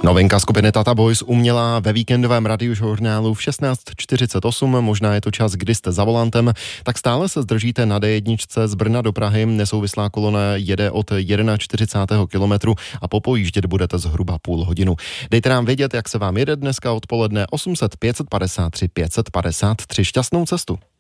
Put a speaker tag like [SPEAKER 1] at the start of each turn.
[SPEAKER 1] Novinka skupiny Tata Boys uměla ve víkendovém radiožurnálu v 16:48, možná je to čas, kdy jste za volantem, tak stále se zdržíte na D1 z Brna do Prahy, nesouvislá kolona jede od 41. kilometru a popojíždět budete zhruba půl hodinu. Dejte nám vědět, jak se vám jede dneska odpoledne. 800 553 553, šťastnou cestu.